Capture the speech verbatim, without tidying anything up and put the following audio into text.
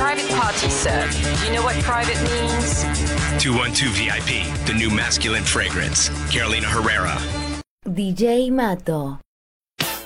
Private party, sir. Do you know what private means? two one two V I P, the new masculine fragrance. Carolina Herrera. D J Mato.